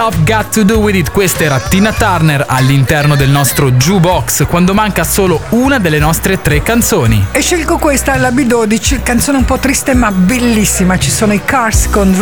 I've Got to Do With It, questa era Tina Turner all'interno del nostro jukebox quando manca solo una delle nostre 3 canzoni. E scelgo questa, la B12, canzone un po' triste ma bellissima. Ci sono i Cars con